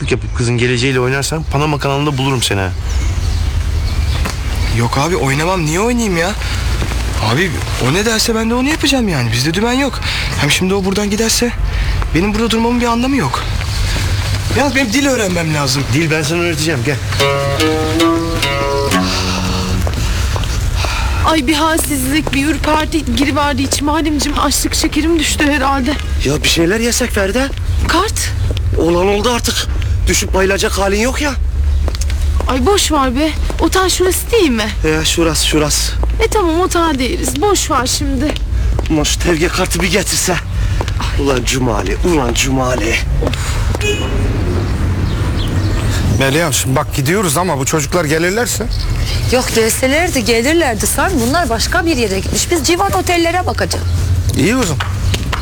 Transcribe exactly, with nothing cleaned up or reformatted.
salaklık yapıp kızın geleceğiyle oynarsan Panama kanalında bulurum seni ha. Yok abi, oynamam. Niye oynayayım ya? Abi o ne derse ben de onu yapacağım yani. Bizde dümen yok. Hem şimdi o buradan giderse benim burada durmamın bir anlamı yok. Yalnız benim dil öğrenmem lazım. Dil ben sana öğreteceğim, gel. Ay bir halsizlik, bir ürperti giriverdi içime Halimciğim. Açlık şekerim düştü herhalde. Ya bir şeyler yesek Feride. Kart. Olan oldu artık. Düşüp bayılacak halin yok ya. Ay boş ver be. Otel şurası değil mi? Ya şurası şurası. E tamam otel değiliz. Boş ver şimdi. Ulan şu tevge kartı bir getirse. Ulan Cumali, ulan Cumali. Meryem şimdi bak gidiyoruz ama bu çocuklar gelirlerse. Yok gelselerdi gelirlerdi. Sen bunlar başka bir yere gitmiş. Biz civan otellere bakacağız. İyi o zaman.